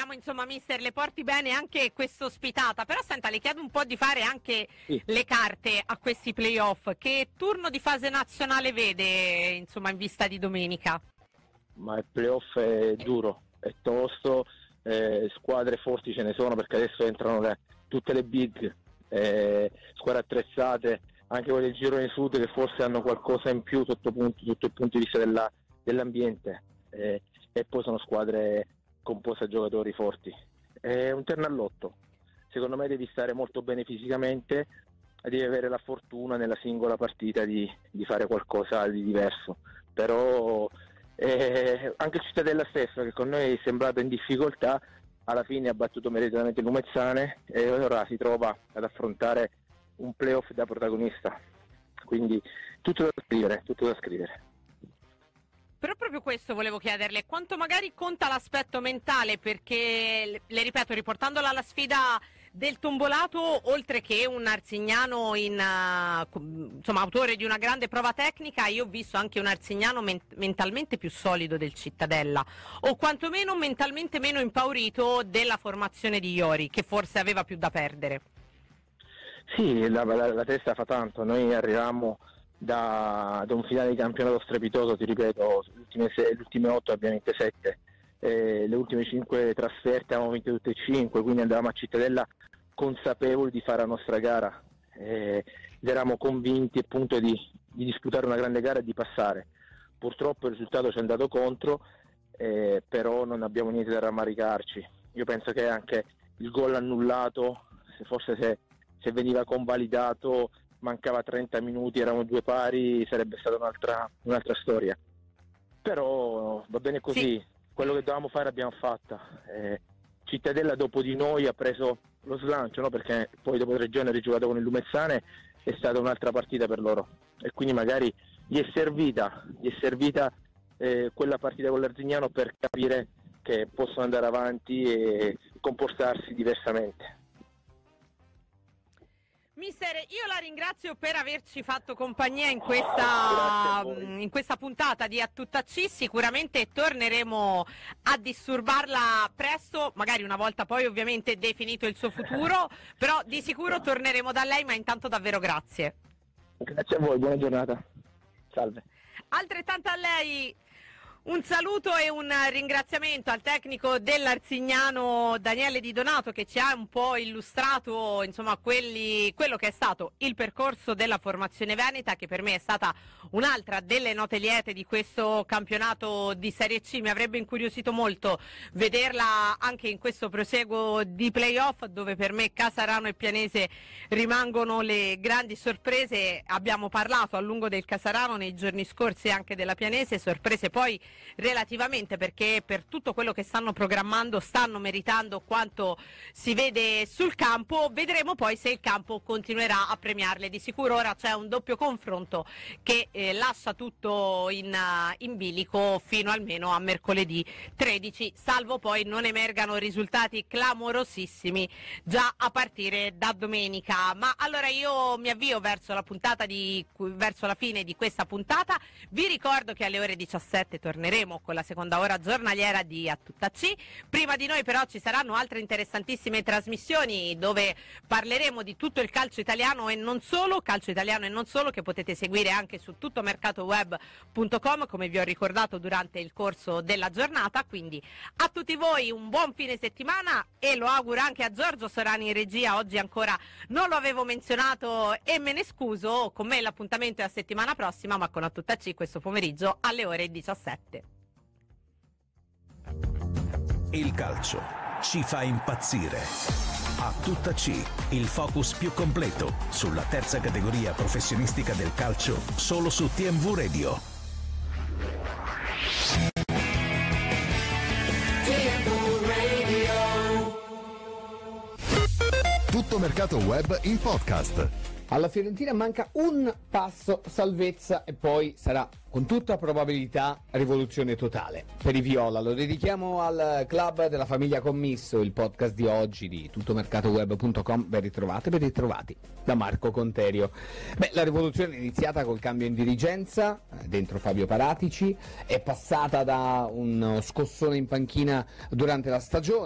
speriamo, insomma, mister, le porti bene anche questa ospitata. Però senta, le chiedo un po' di fare anche le carte a questi playoff. Che turno di fase nazionale vede, insomma, in vista di domenica? Ma il playoff è duro, è tosto, squadre forti ce ne sono, perché adesso entrano tutte le big, squadre attrezzate, anche quelle del girone sud che forse hanno qualcosa in più sotto il punto di vista dell'ambiente, e poi sono squadre composte da giocatori forti. È un terno all'otto, secondo me devi stare molto bene fisicamente e devi avere la fortuna nella singola partita di fare qualcosa di diverso, però anche il Cittadella stesso, che con noi è sembrato in difficoltà, alla fine ha battuto meritatamente Lumezzane e ora si trova ad affrontare un playoff da protagonista, quindi tutto da scrivere. Però proprio questo volevo chiederle, quanto magari conta l'aspetto mentale, perché, le ripeto, riportandola alla sfida del Tombolato, oltre che un Arzignano insomma, autore di una grande prova tecnica, io ho visto anche un Arzignano mentalmente più solido del Cittadella, o quantomeno mentalmente meno impaurito della formazione di Iori, che forse aveva più da perdere. Sì, la testa fa tanto. Noi arriviamo da un finale di campionato strepitoso, ti ripeto, le ultime 8 abbiamo vinte 7, le ultime 5 trasferte abbiamo vinte tutte e 5, quindi andavamo a Cittadella consapevoli di fare la nostra gara, eravamo convinti appunto di disputare una grande gara e di passare. Purtroppo il risultato ci è andato contro, però non abbiamo niente da rammaricarci. Io penso che anche il gol annullato, se veniva convalidato, mancava 30 minuti, eravamo 2 pari, sarebbe stata un'altra storia. Però va bene così, sì. Quello che dovevamo fare abbiamo fatto. Cittadella dopo di noi ha preso lo slancio, no? Perché poi dopo 3 giorni ha rigiocato con il Lumezzane, è stata un'altra partita per loro, e quindi magari gli è servita quella partita con l'Arzignano per capire che possono andare avanti e comportarsi diversamente. Mister, io la ringrazio per averci fatto compagnia in questa puntata di A Tutta C. Sicuramente torneremo a disturbarla presto, magari una volta poi ovviamente definito il suo futuro, però di sicuro torneremo da lei, ma intanto davvero grazie. Grazie a voi, buona giornata. Salve. Altrettanto a lei. Un saluto e un ringraziamento al tecnico dell'Arzignano Daniele Di Donato, che ci ha un po' illustrato, insomma, quello che è stato il percorso della formazione veneta, che per me è stata un'altra delle note liete di questo campionato di Serie C. Mi avrebbe incuriosito molto vederla anche in questo proseguo di playoff, dove per me Casarano e Pianese rimangono le grandi sorprese. Abbiamo parlato a lungo del Casarano nei giorni scorsi e anche della Pianese, sorprese poi relativamente, perché per tutto quello che stanno programmando stanno meritando quanto si vede sul campo. Vedremo poi se il campo continuerà a premiarle. Di sicuro ora c'è un doppio confronto che lascia tutto in bilico fino almeno a mercoledì 13, salvo poi non emergano risultati clamorosissimi già a partire da domenica. Ma allora io mi avvio verso la fine di questa puntata. Vi ricordo che alle ore 17 torneremo con la seconda ora giornaliera di A Tutta C. Prima di noi però ci saranno altre interessantissime trasmissioni dove parleremo di tutto il calcio italiano e non solo, che potete seguire anche su tuttomercatoweb.com, come vi ho ricordato durante il corso della giornata. Quindi a tutti voi un buon fine settimana, e lo auguro anche a Giorgio Sorani in regia. Oggi ancora non lo avevo menzionato e me ne scuso. Con me l'appuntamento è a settimana prossima, ma con A Tutta C questo pomeriggio alle ore 17. Il calcio ci fa impazzire. A Tutta C, il focus più completo sulla terza categoria professionistica del calcio, solo su TMV Radio. Tutto Mercato Web in podcast. Alla Fiorentina manca un passo salvezza e poi sarà con tutta probabilità rivoluzione totale. Per i viola lo dedichiamo al club della famiglia Commisso, il podcast di oggi di tuttomercatoweb.com. Ben ritrovati da Marco Conterio. La rivoluzione è iniziata col cambio in dirigenza dentro Fabio Paratici, è passata da uno scossone in panchina durante la stagione